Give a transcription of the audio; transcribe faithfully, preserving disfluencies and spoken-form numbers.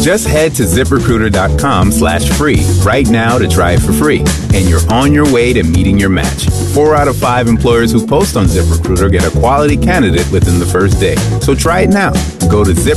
Just head to ZipRecruiter.com slash free right now to try it for free. And you're on your way to meeting your match. Four out of five employers who post on ZipRecruiter get a quality candidate within the first day. So try it now. Go to Zip